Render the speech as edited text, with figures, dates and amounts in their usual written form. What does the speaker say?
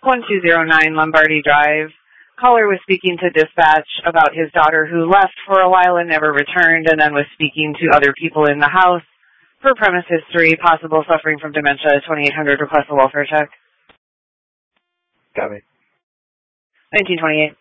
1209 Lombardi Drive. Caller was speaking to dispatch about his daughter who left for a while and never returned, and then was speaking to other people in the house. For premise history, possible suffering from dementia, 2800, request a welfare check. Got me. 1928.